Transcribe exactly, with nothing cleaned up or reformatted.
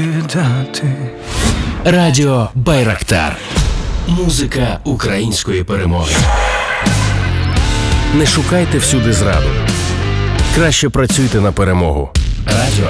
віддати. Радіо Байрактар. Музика української перемоги. Не шукайте всюди зраду. Краще працюйте на перемогу. Радіо